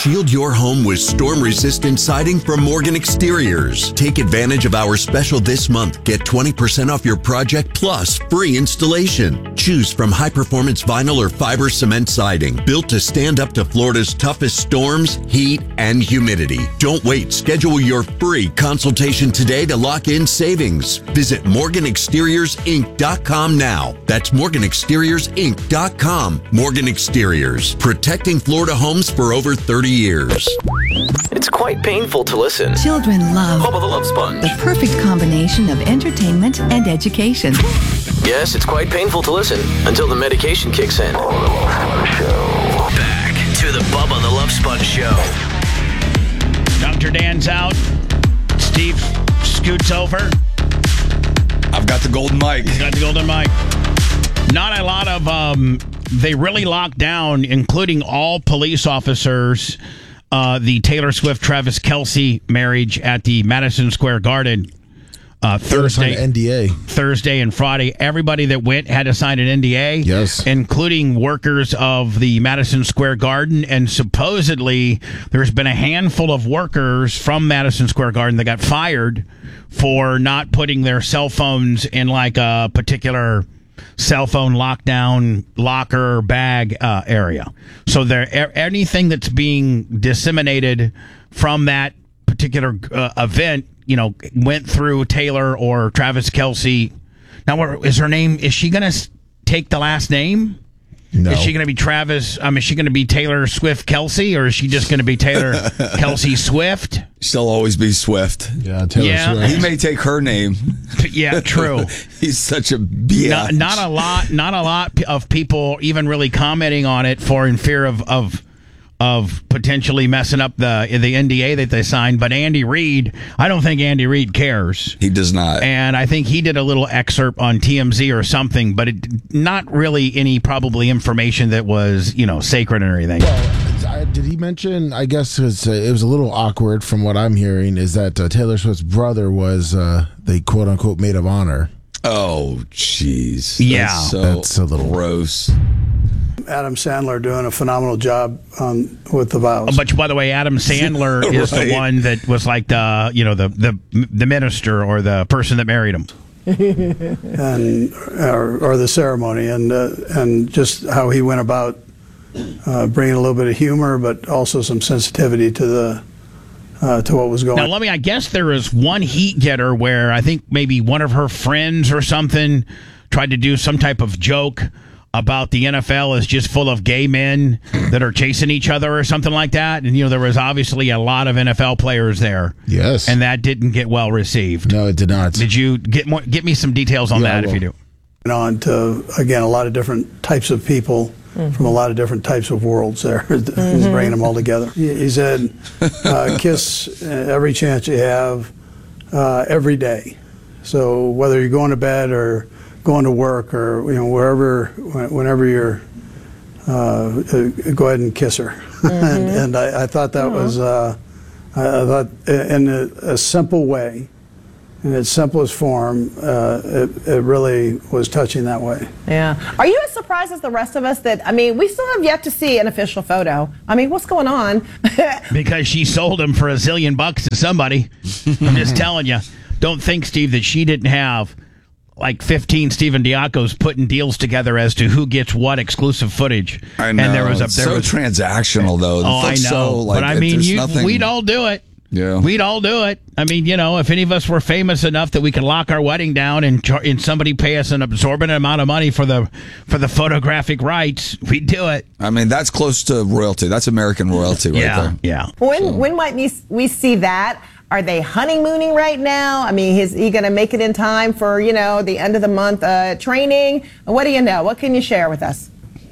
Shield your home with storm-resistant siding from Morgan Exteriors. Take advantage of our special this month. Get 20% off your project plus free installation. Choose from high-performance vinyl or fiber cement siding, built to stand up to Florida's toughest storms, heat, and humidity. Don't wait. Schedule your free consultation today to lock in savings. Visit MorganExteriorsInc.com now. That's MorganExteriorsInc.com. Morgan Exteriors, protecting Florida homes for over 30 years. It's quite painful to listen. Children love Bubba the Love Sponge. the perfect combination of entertainment and education. Yes, it's quite painful to listen until the medication kicks in. Back to the Bubba the Love Sponge Show. Dr. Dan's out. Steve scoots over. I've got the golden mic. He's got the golden mic. Not a lot of, they really locked down, including all police officers, the Taylor Swift-Travis Kelce marriage at the Madison Square Garden Thursday and Friday. Everybody that went had to sign an NDA, yes, including workers of the Madison Square Garden. And supposedly there's been a handful of workers from Madison Square Garden that got fired for not putting their cell phones in like a particular cell phone lockdown locker bag area. So anything that's being disseminated from that particular event, went through Taylor or Travis Kelce. Now, what is her name? Is she going to take the last name? No. Is she going to be Travis? Is she going to be Taylor Swift Kelce, or is she just going to be Taylor Kelce Swift? She'll always be Swift. Yeah, Taylor Swift. He may take her name. Yeah, true. He's such a biatch. Not a lot of people even really commenting on it in fear of potentially messing up the NDA that they signed. But Andy Reid, I don't think Andy Reid cares. He does not. And I think he did a little excerpt on TMZ or something, but not really any probably information that was, sacred or anything. Well, did he mention, I guess it was a little awkward from what I'm hearing, is that Taylor Swift's brother was the quote-unquote maid of honor. Oh, jeez. Yeah. That's a little gross. Adam Sandler doing a phenomenal job with the vows. But by the way, Adam Sandler is the one that was like the minister or the person that married him, and or the ceremony, and just how he went about bringing a little bit of humor, but also some sensitivity to what was going on. Now, I guess there is one heat getter where I think maybe one of her friends or something tried to do some type of joke about the NFL is just full of gay men that are chasing each other or something like that. And, there was obviously a lot of NFL players there. Yes. And that didn't get well received. No, it did not. Did you get me some details on that if you do? On to, again, a lot of different types of people from a lot of different types of worlds there. He's bringing them all together. He said, kiss every chance you have, every day. So whether you're going to bed or going to work or whenever you're go ahead and kiss her. and I thought that was I thought in a simple way, in its simplest form, it really was touching that way. Yeah. Are you as surprised as the rest of us that, we still have yet to see an official photo? What's going on? Because she sold him for $1 zillion to somebody. I'm just telling you. Don't think, Steve, that she didn't have like 15 Steven Diacos putting deals together as to who gets what exclusive footage. I know. And there was transactional, though. I know. But we'd all do it. Yeah. We'd all do it. If any of us were famous enough that we could lock our wedding down and somebody pay us an absorbent amount of money for the photographic rights, we'd do it. That's close to royalty. That's American royalty right there. Yeah. When might we see that? Are they honeymooning right now? Is he going to make it in time for, the end of the month training? What do you know? What can you share with us?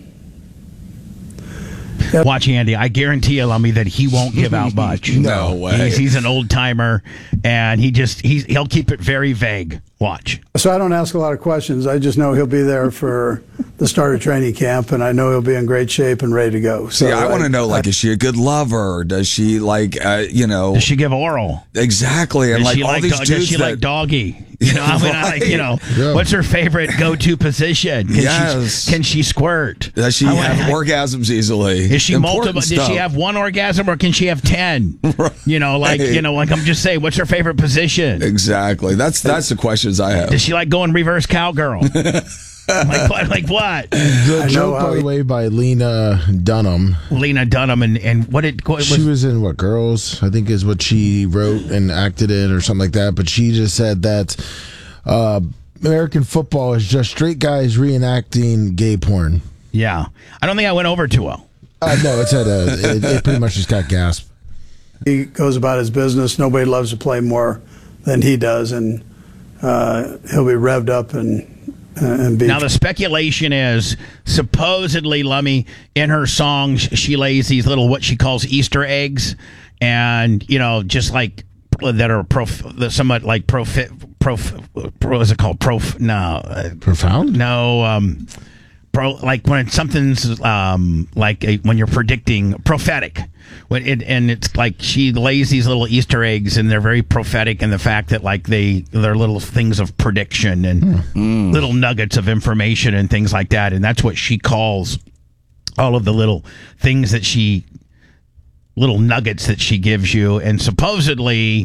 Watch Andy. I guarantee you, Lummy, that he won't give out much. No way. He's an old timer, and he'll keep it very vague. Watch. So I don't ask a lot of questions. I just know he'll be there for the start of training camp, and I know he'll be in great shape and ready to go. So I want to know, is she a good lover? Does she Does she give oral? Exactly. And Does she all these dudes does she like doggy? You know, what's her favorite go-to position? Can she squirt? Does she have orgasms easily? Is she multiple? Did she have one orgasm, or can she have 10? Right. Like I'm just saying, what's her favorite position? Exactly. That's the questions I have. Does she like going reverse cowgirl? Like what? The joke, by the way, by Lena Dunham. Lena Dunham, and she was in what, Girls, I think is what she wrote and acted in or something like that. But she just said that American football is just straight guys reenacting gay porn. Yeah, I don't think I went over too well. No, it pretty much just got gasped. He goes about his business. Nobody loves to play more than he does, and he'll be revved up and be. Now the speculation is supposedly Lummy in her song she lays these little what she calls Easter eggs, and just like that are somewhat like what is it called? Profound? No, like when something's when you're predicting prophetic. And it's like she lays these little Easter eggs, and they're very prophetic in the fact that like they're little things of prediction and little nuggets of information and things like that. And that's what she calls all of the little things little nuggets that she gives you. And supposedly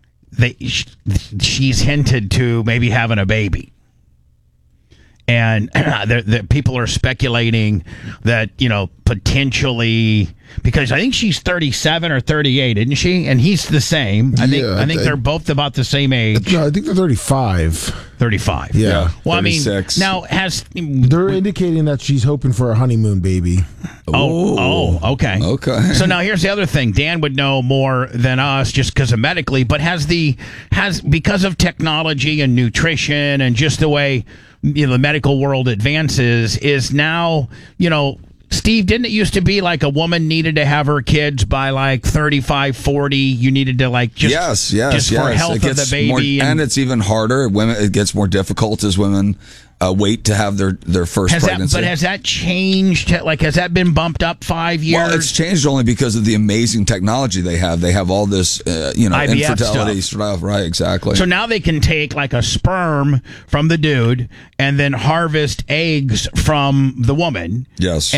she's hinted to maybe having a baby. And the people are speculating that, potentially, because I think she's 37 or 38, isn't she? And he's the same. I think they're both about the same age. No, I think they're 35. 35. Yeah. Well, 36. Now they're indicating that she's hoping for a honeymoon baby. Okay. Okay. So now here's the other thing. Dan would know more than us just because of medically, but because of technology and nutrition and just the way the medical world advances is now, Steve, didn't it used to be like a woman needed to have her kids by like 35, 40? You needed to like just for health of the baby. And it's even harder. It gets more difficult as women wait to have their first pregnancy. But has that changed? Like, has that been bumped up 5 years? Well, it's changed only because of the amazing technology they have. They have all this, IVF infertility stuff. Right, exactly. So now they can take like a sperm from the dude and then harvest eggs from the woman. Yes.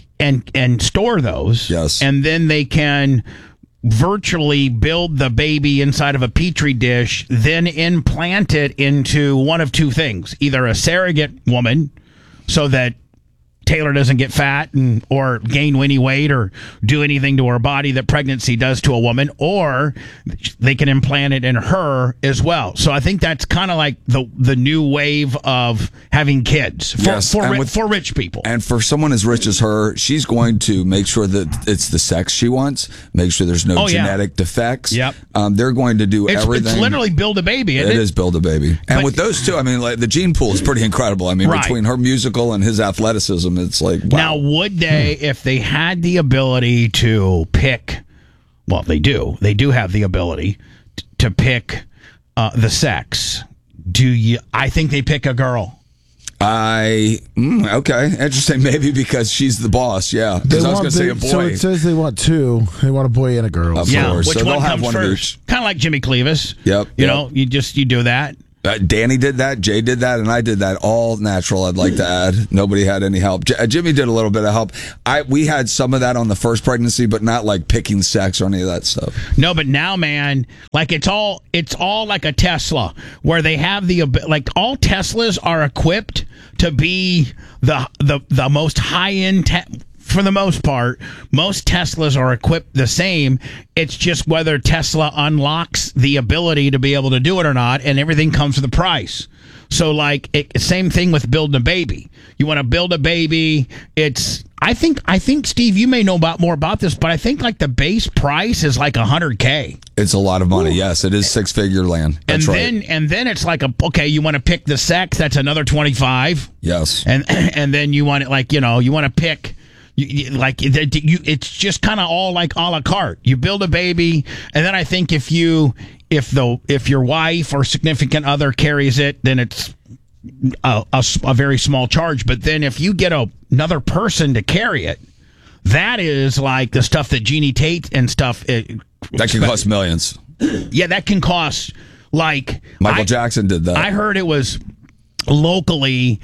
And store those. Yes. And then they can virtually build the baby inside of a petri dish, then implant it into one of two things: either a surrogate woman, so that Taylor doesn't get fat or gain any weight or do anything to her body that pregnancy does to a woman, or they can implant it in her as well. So I think that's kind of like the new wave of having kids for rich people. And for someone as rich as her, she's going to make sure that it's the sex she wants, make sure there's no genetic defects. Yep. They're going to do everything. It's literally build a baby, isn't it? It is build a baby. And with those two, like the gene pool is pretty incredible. Between her musical and his athleticism, it's like, wow. Now, would they, if they had the ability to pick, well, they do have the ability to pick the sex. I think they pick a girl. Okay, interesting. Maybe because she's the boss. Yeah, because I was going to say a boy. So it says they want two. They want a boy and a girl. Of course. Which so one they'll have comes one first? Kind of like Jimmy Clevis. Yep. You do that. Danny did that, Jay did that, and I did that. All natural, I'd like to add. Nobody had any help. Jimmy did a little bit of help. We had some of that on the first pregnancy, but not like picking sex or any of that stuff. No, but now, man, like it's all like a Tesla, where they have all Teslas are equipped to be the most high-end for the most part. Most Teslas are equipped the same. It's just whether Tesla unlocks the ability to be able to do it or not, and everything comes with a price. So, same thing with building a baby. You want to build a baby, I think, Steve, you may know more about this, but I think like the base price is like $100K. It's a lot of money. Ooh. Yes, it is six-figure land. That's right. And then it's like you want to pick the sex, that's another 25. Yes. And then you want it you want to pick. It's just kind of all like a la carte. You build a baby, and then I think if your wife or significant other carries it, then it's a very small charge. But then if you get another person to carry it, that is like the stuff that Jeannie Tate and stuff. That can cost millions. Yeah, that can cost Like Michael Jackson did that. I heard it was locally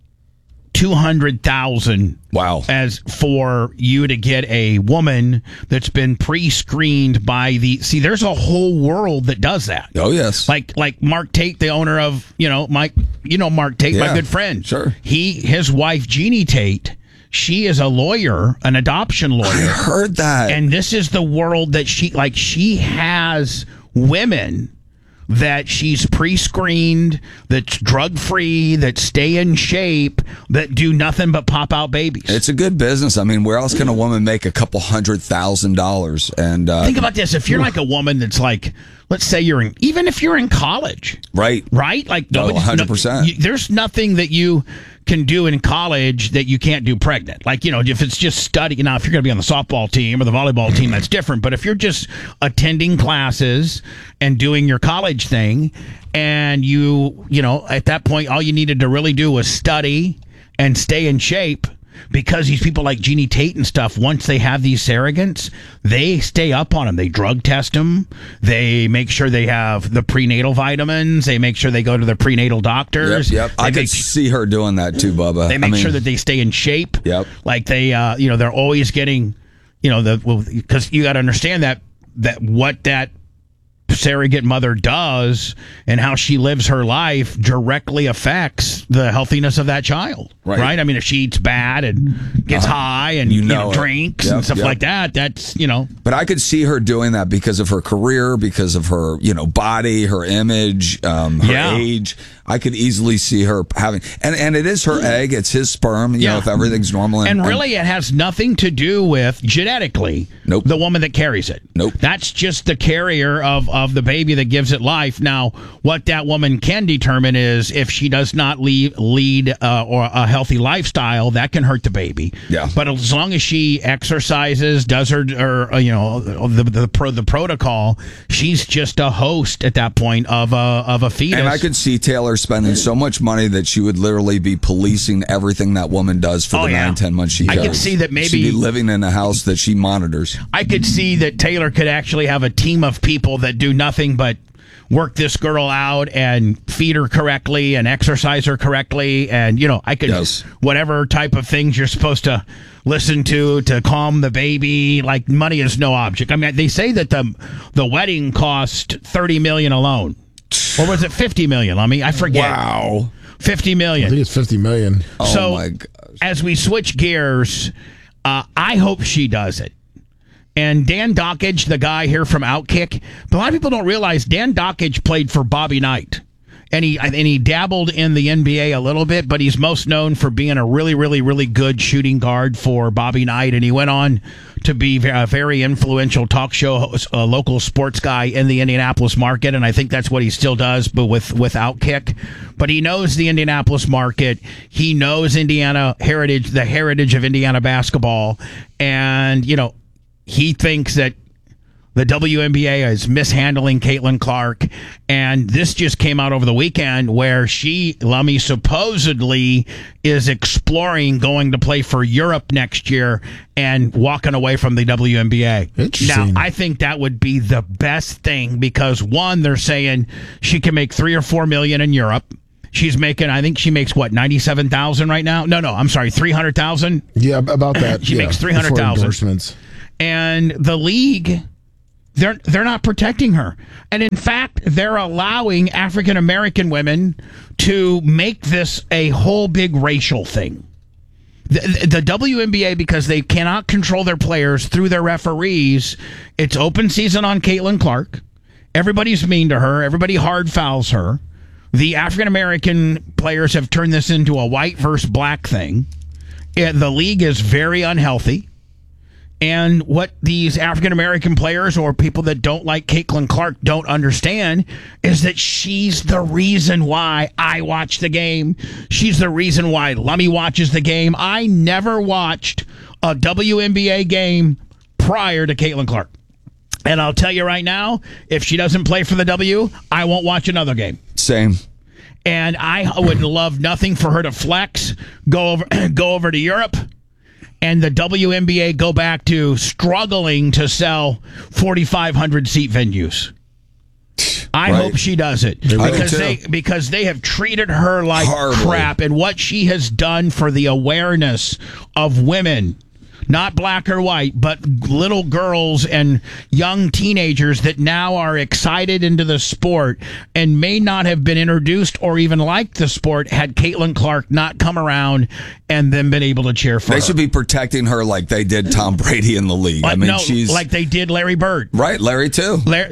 200,000. Wow. As for you to get a woman that's been pre-screened by there's a whole world that does that. Oh, yes. Like Mark Tate, the owner of, Mark Tate, my good friend. Sure. His wife, Jeannie Tate, she is a lawyer, an adoption lawyer. I heard that. And this is the world that she has women that she's pre-screened, that's drug-free, that stay in shape, that do nothing but pop out babies. It's a good business. I mean, where else can a woman make a couple $100,000? And think about this: if you're like a woman that's like, let's say even if you're in college, right, like 100%. There's nothing that you can do in college that you can't do pregnant. Like, if it's just studying. Now, if you're going to be on the softball team or the volleyball team, that's different. But if you're just attending classes and doing your college thing, and at that point, all you needed to really do was study and stay in shape. Because these people like Jeannie Tate and stuff, once they have these surrogates, they stay up on them. They drug test them. They make sure they have the prenatal vitamins. They make sure they go to the prenatal doctors. Yep. I could see her doing that too, Bubba. They make sure that they stay in shape. Yep. Like they, they're always getting, because you got to understand that what that surrogate mother does and how she lives her life directly affects the healthiness of that child. Right? I mean, if she eats bad and gets high and drinks and stuff like that, that's, But I could see her doing that because of her career, because of her, body, her image, her age. I could easily see her having, and it is her egg, it's his sperm, if everything's normal. And really, it has nothing to do with genetically the woman that carries it. Nope. That's just the carrier of the baby that gives it life. Now, what that woman can determine is if she does not lead or a healthy lifestyle, that can hurt the baby. Yeah. But as long as she exercises, does the protocol, she's just a host at that point of a fetus. And I could see Taylor spending so much money that she would literally be policing everything that woman does for the 9-10 months she does. I could see that maybe she'd be living in a house that she monitors. I could see that Taylor could actually have a team of people that do nothing but work this girl out and feed her correctly and exercise her correctly. And, I could, whatever type of things you're supposed to listen to calm the baby, like money is no object. I mean, they say that the wedding cost $30 million alone. Or was it $50 million? I forget. Wow. $50 million. I think it's $50 million. Oh, my gosh. As we switch gears, I hope she does it. And Dan Dockage, the guy here from Outkick, but a lot of people don't realize Dan Dockage played for Bobby Knight. And he dabbled in the NBA a little bit, but he's most known for being a really, really, really good shooting guard for Bobby Knight. And he went on to be a very influential talk show host, a local sports guy in the Indianapolis market. And I think that's what he still does, but with Outkick. But he knows the Indianapolis market. He knows Indiana heritage, the heritage of Indiana basketball. And, he thinks that the WNBA is mishandling Caitlin Clark, and this just came out over the weekend where Lummy supposedly is exploring going to play for Europe next year and walking away from the WNBA. Interesting. Now, I think that would be the best thing because, one, they're saying she can make $3 or $4 million in Europe. She's making, I think she makes what, 97,000 right now? No, I'm sorry, 300,000. Yeah, about that. She makes 300,000. And the league, they're not protecting her. And in fact, they're allowing African American women to make this a whole big racial thing. The WNBA, because they cannot control their players through their referees, it's open season on Caitlin Clark. Everybody's mean to her. Everybody hard fouls her. The African American players have turned this into a white versus black thing. The league is very unhealthy. And what these African-American players or people that don't like Caitlin Clark don't understand is that she's the reason why I watch the game. She's the reason why Lummy watches the game. I never watched a WNBA game prior to Caitlin Clark. And I'll tell you right now, if she doesn't play for the W, I won't watch another game. Same. And I would love nothing for her to flex, go over to Europe, and the WNBA go back to struggling to sell 4,500 seat venues. I hope she does it because they have treated her like crap, and what she has done for the awareness of women. Not black or white, but little girls and young teenagers that now are excited into the sport and may not have been introduced or even liked the sport had Caitlin Clark not come around and then been able to cheer for her. They should be protecting her like they did Tom Brady in the league. She's like they did Larry Bird. Right, Larry too. The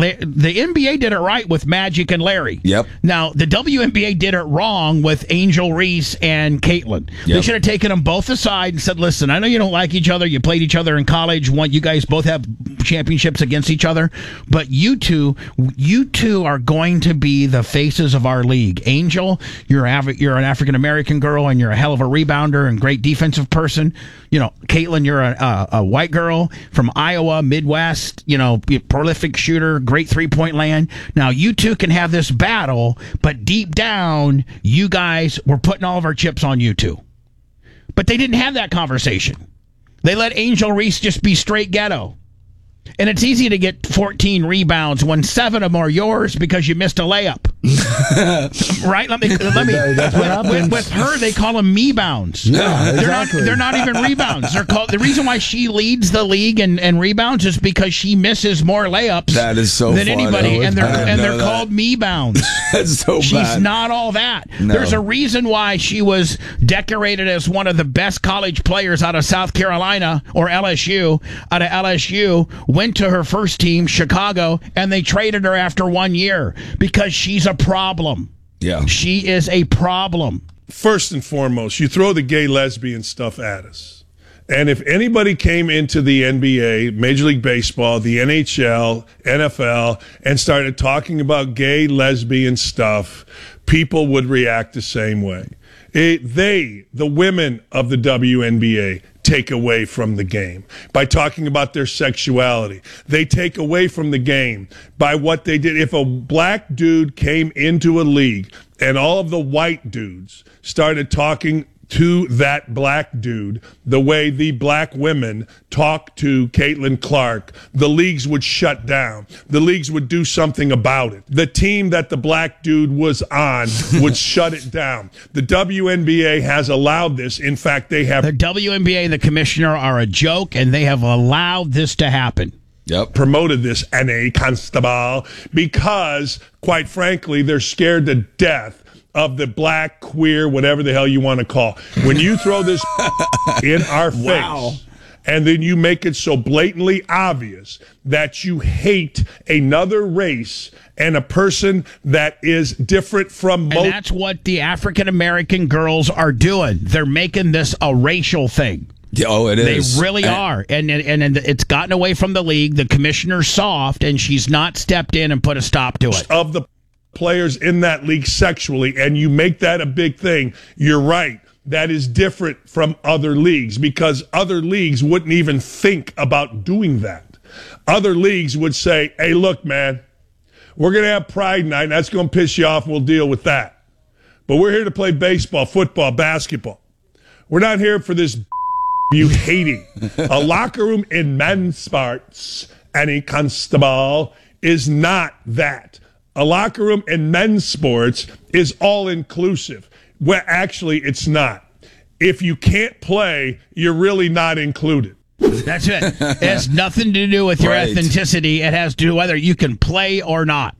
NBA did it right with Magic and Larry. Yep. Now, the WNBA did it wrong with Angel Reese and Caitlin. Yep. They should have taken them both aside and said, listen, I know you don't like each other. You played each other in college. You guys both have championships against each other. But you two are going to be the faces of our league. Angel, you're an African-American girl, and you're a hell of a rebounder and great defensive person. Caitlin, you're a white girl from Iowa, Midwest, prolific shooter, great three-point land. Now, you two can have this battle, but deep down, you guys, we're putting all of our chips on you two. But they didn't have that conversation. They let Angel Reese just be straight ghetto. And it's easy to get 14 rebounds when 7 of them are yours because you missed a layup. Right? Let me. That's what happens. With her, they call them me-bounds. Yeah, exactly. They're not even rebounds. They're called. The reason why she leads the league and rebounds is because she misses more layups than funny. Anybody, and they're called me-bounds. That's so She's bad. She's not all that. No. There's a reason why she was decorated as one of the best college players out of South Carolina or LSU. Out of LSU, went to her first team, Chicago, and they traded her after 1 year because she's a problem. Yeah. She is a problem. First and foremost, you throw the gay lesbian stuff at us. And if anybody came into the NBA, Major League Baseball, the NHL, NFL, and started talking about gay lesbian stuff, people would react the same way. The women of the WNBA, take away from the game by talking about their sexuality. They take away from the game by what they did. If a black dude came into a league and all of the white dudes started talking to that black dude the way the black women talk to Caitlin Clark, the leagues would shut down. The leagues would do something about it. The team that the black dude was on would shut it down. The WNBA has allowed this. In fact, they have... The WNBA and the commissioner are a joke, and they have allowed this to happen. Yep. Promoted this N.A. Constable because, quite frankly, they're scared to death of the black, queer, whatever the hell you want to call. When you throw this in our face, and then you make it so blatantly obvious that you hate another race and a person that is different from most. And that's what the African-American girls are doing. They're making this a racial thing. Oh, it is. They really are. And it's gotten away from the league. The commissioner's soft, and she's not stepped in and put a stop to it. Of the players in that league sexually, and you make that a big thing, you're right. That is different from other leagues because other leagues wouldn't even think about doing that. Other leagues would say, hey, look, man, we're going to have Pride Night, and that's going to piss you off, and we'll deal with that. But we're here to play baseball, football, basketball. We're not here for this you hating. A locker room in men's sports, any constable, is not that. A locker room in men's sports is all-inclusive. Well, actually, it's not. If you can't play, you're really not included. That's it. It has nothing to do with your ethnicity. It has to do whether you can play or not.